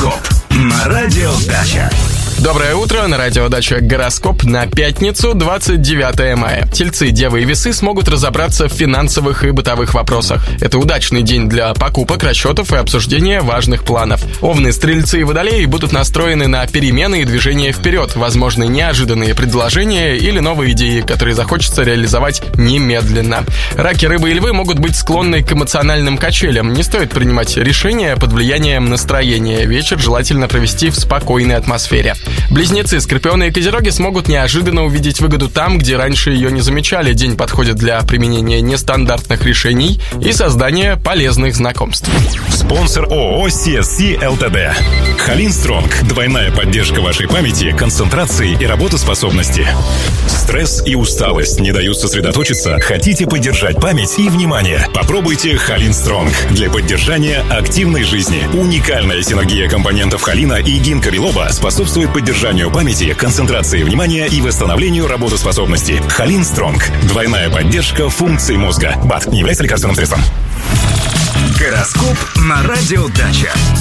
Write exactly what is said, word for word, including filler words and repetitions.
Гороскоп на радио Дача. Доброе утро, на радио Дача гороскоп на пятницу, двадцать девятое мая. Тельцы, Девы и Весы смогут разобраться в финансовых и бытовых вопросах. Это удачный день для покупок, расчетов и обсуждения важных планов. Овны, Стрельцы и Водолеи будут настроены на перемены и движение вперед, возможны неожиданные предложения или новые идеи, которые захочется реализовать немедленно. Раки, Рыбы и Львы могут быть склонны к эмоциональным качелям. Не стоит принимать решения под влиянием настроения. Вечер желательно провести в спокойной атмосфере. Близнецы, Скорпионы и Козероги смогут неожиданно увидеть выгоду там, где раньше ее не замечали. День подходит для применения нестандартных решений и создания полезных знакомств. Спонсор ООО си эс си эл ти ди. Халин Стронг. Двойная поддержка вашей памяти, концентрации и работоспособности. Стресс и усталость не дают сосредоточиться? Хотите поддержать память и внимание? Попробуйте Халин Стронг для поддержания активной жизни. Уникальная синергия компонентов холина и гинка билоба способствует поддержанию памяти, концентрации внимания и восстановлению работоспособности. Халин Стронг. Двойная поддержка функций мозга. БАД не является лекарственным средством. Гороскоп на радио Дача.